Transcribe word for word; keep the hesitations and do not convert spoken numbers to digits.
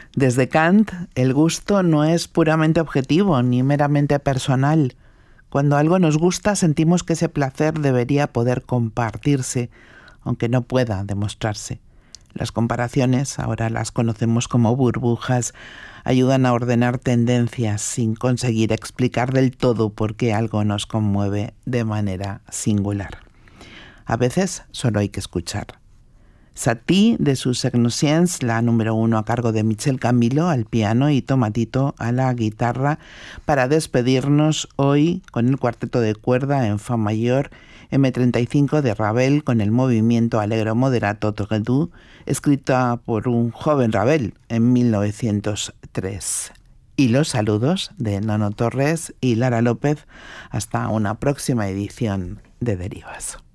Desde Kant, el gusto no es puramente objetivo ni meramente personal. Cuando algo nos gusta, sentimos que ese placer debería poder compartirse, aunque no pueda demostrarse. Las comparaciones, ahora las conocemos como burbujas, ayudan a ordenar tendencias sin conseguir explicar del todo por qué algo nos conmueve de manera singular. A veces solo hay que escuchar. Satie de sus Ecnosciences, la número uno a cargo de Michel Camilo al piano y Tomatito a la guitarra, para despedirnos hoy con el cuarteto de cuerda en fa mayor eme treinta y cinco de Ravel con el movimiento Allegro moderato Trédoux, escrita por un joven Ravel en mil novecientos tres. Y los saludos de Nono Torres y Lara López hasta una próxima edición de Derivas.